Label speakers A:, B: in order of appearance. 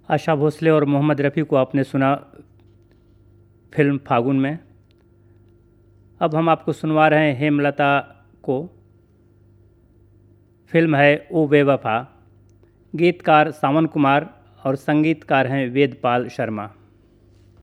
A: आशा भोसले और मोहम्मद रफ़ी को आपने सुना फिल्म फागुन में। अब हम आपको सुनवा रहे हैं हेमलता को। फिल्म है ओ बेवफा। गीतकार सावन कुमार और संगीतकार हैं वेदपाल शर्मा।